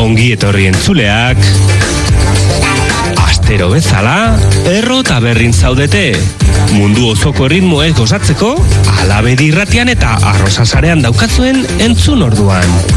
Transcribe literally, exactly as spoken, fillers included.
Ongi etorri entzuleak. Astero bezala, erro eta berrin zaudete. Mundu osoko erritmoez gozatzeko, Alabedi irratian eta Arrosa sarean daukazuen entzun orduan.